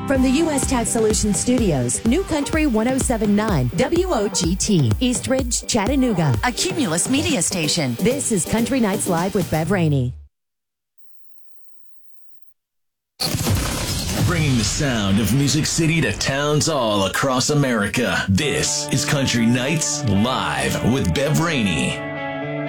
From the U.S. Tax Solutions Studios, New Country 107.9 WOGT, East Ridge, Chattanooga, a Cumulus media station. This is Country Nights Live with Bev Rainey. Bringing the sound of Music City to towns all across America. This is Country Nights Live with Bev Rainey.